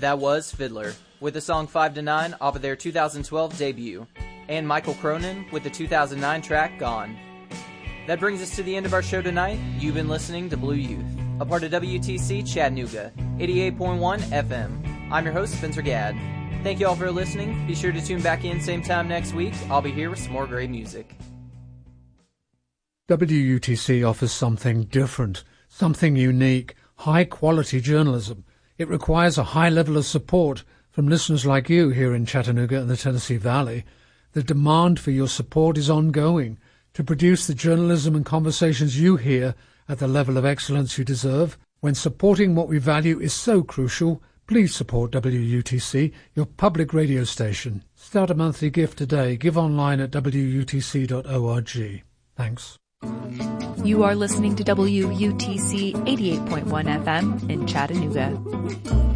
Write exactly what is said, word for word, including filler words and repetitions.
That was Fiddler with the song five to nine off of their two thousand twelve debut, and Michael Cronin with the two thousand nine track Gone. That brings us to the end of our show tonight. You've been listening to Blue Youth, a part of W T C Chattanooga, eighty-eight point one F M. I'm your host, Spencer Gadd. Thank you all for listening. Be sure to tune back in same time next week. I'll be here with some more great music. W U T C offers something different, something unique, high-quality journalism. It requires a high level of support from listeners like you here in Chattanooga and the Tennessee Valley. The demand for your support is ongoing to produce the journalism and conversations you hear at the level of excellence you deserve. When supporting what we value is so crucial, please support W U T C, your public radio station. Start a monthly gift today. Give online at W U T C dot org. Thanks. You are listening to W U T C eighty-eight point one F M in Chattanooga.